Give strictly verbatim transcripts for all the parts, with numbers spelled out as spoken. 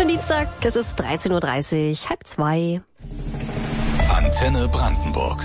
Schönen Dienstag, es ist dreizehn Uhr dreißig, halb zwei. Antenne Brandenburg.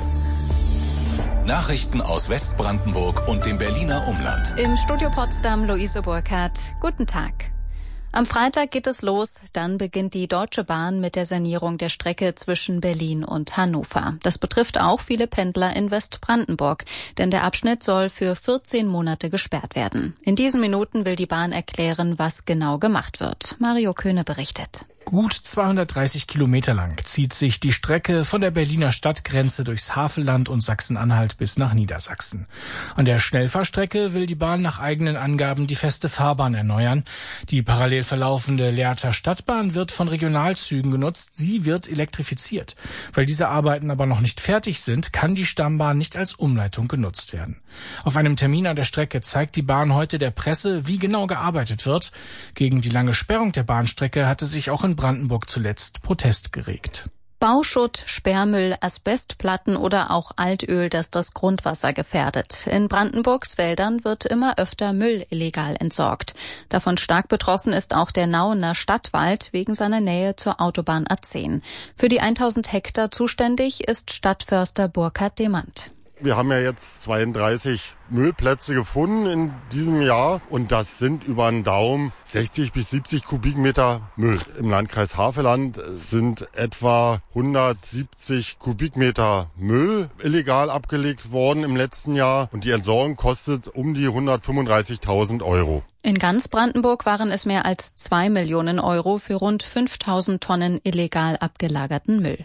Nachrichten aus Westbrandenburg und dem Berliner Umland. Im Studio Potsdam Luise Burkhardt. Guten Tag. Am Freitag geht es los, dann beginnt die Deutsche Bahn mit der Sanierung der Strecke zwischen Berlin und Hannover. Das betrifft auch viele Pendler in Westbrandenburg, denn der Abschnitt soll für vierzehn Monate gesperrt werden. In diesen Minuten will die Bahn erklären, was genau gemacht wird. Mario Köhne berichtet. Gut zweihundertdreißig Kilometer lang zieht sich die Strecke von der Berliner Stadtgrenze durchs Havelland und Sachsen-Anhalt bis nach Niedersachsen. An der Schnellfahrstrecke will die Bahn nach eigenen Angaben die feste Fahrbahn erneuern. Die parallel verlaufende Lehrter Stadtbahn wird von Regionalzügen genutzt. Sie wird elektrifiziert. Weil diese Arbeiten aber noch nicht fertig sind, kann die Stammbahn nicht als Umleitung genutzt werden. Auf einem Termin an der Strecke zeigt die Bahn heute der Presse, wie genau gearbeitet wird. Gegen die lange Sperrung der Bahnstrecke hatte sich auch in Brandenburg zuletzt Protest geregt. Bauschutt, Sperrmüll, Asbestplatten oder auch Altöl, das das Grundwasser gefährdet. In Brandenburgs Wäldern wird immer öfter Müll illegal entsorgt. Davon stark betroffen ist auch der Nauener Stadtwald wegen seiner Nähe zur Autobahn A zehn. Für die tausend Hektar zuständig ist Stadtförster Burkhard Demand. Wir haben ja jetzt zweiunddreißig Müllplätze gefunden in diesem Jahr und das sind über den Daumen sechzig bis siebzig Kubikmeter Müll. Im Landkreis Havelland sind etwa hundertsiebzig Kubikmeter Müll illegal abgelegt worden im letzten Jahr und die Entsorgung kostet um die hundertfünfunddreißigtausend Euro. In ganz Brandenburg waren es mehr als zwei Millionen Euro für rund fünftausend Tonnen illegal abgelagerten Müll.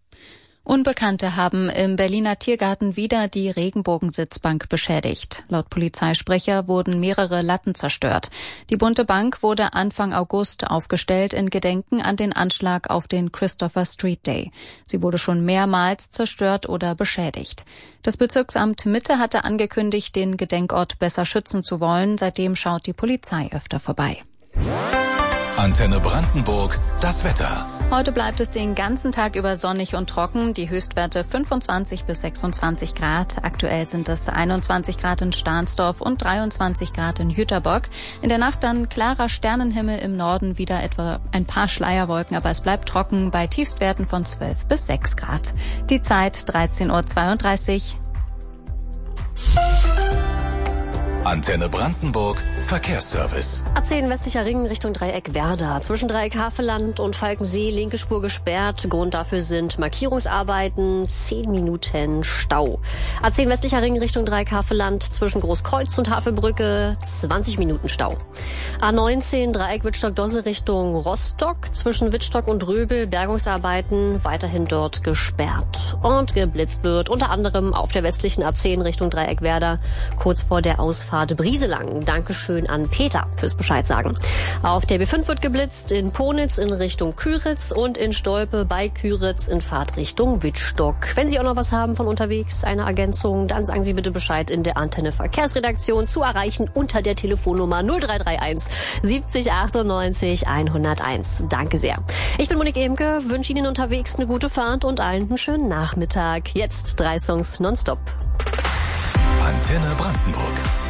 Unbekannte haben im Berliner Tiergarten wieder die Regenbogensitzbank beschädigt. Laut Polizeisprecher wurden mehrere Latten zerstört. Die bunte Bank wurde Anfang August aufgestellt in Gedenken an den Anschlag auf den Christopher Street Day. Sie wurde schon mehrmals zerstört oder beschädigt. Das Bezirksamt Mitte hatte angekündigt, den Gedenkort besser schützen zu wollen. Seitdem schaut die Polizei öfter vorbei. Antenne Brandenburg, das Wetter. Heute bleibt es den ganzen Tag über sonnig und trocken. Die Höchstwerte fünfundzwanzig bis sechsundzwanzig Grad. Aktuell sind es einundzwanzig Grad in Stahnsdorf und dreiundzwanzig Grad in Jüterbock. In der Nacht dann klarer Sternenhimmel, im Norden wieder etwa ein paar Schleierwolken, aber es bleibt trocken bei Tiefstwerten von zwölf bis sechs Grad. Die Zeit dreizehn Uhr zweiunddreißig. Antenne Brandenburg, Verkehrsservice. A zehn westlicher Ring Richtung Dreieck Werder. Zwischen Dreieck Havelland und Falkensee linke Spur gesperrt. Grund dafür sind Markierungsarbeiten, zehn Minuten Stau. A zehn westlicher Ring Richtung Dreieck Havelland zwischen Großkreuz und Havelbrücke, zwanzig Minuten Stau. A neunzehn Dreieck Wittstock-Dosse Richtung Rostock. Zwischen Wittstock und Röbel Bergungsarbeiten, weiterhin dort gesperrt. Und geblitzt wird unter anderem auf der westlichen A zehn Richtung Dreieck Werder, kurz vor der Ausfahrt Brieselang. Dankeschön an Peter fürs Bescheid sagen. Auf der B fünf wird geblitzt in Ponitz in Richtung Küritz und in Stolpe bei Küritz in Fahrtrichtung Wittstock. Wenn Sie auch noch was haben von unterwegs, eine Ergänzung, dann sagen Sie bitte Bescheid in der Antenne Verkehrsredaktion, zu erreichen unter der Telefonnummer null drei drei eins siebzig achtundneunzig hunderteins. Danke sehr. Ich bin Monique Emke, wünsche Ihnen unterwegs eine gute Fahrt und allen einen schönen Nachmittag. Jetzt drei Songs nonstop. Antenne Brandenburg.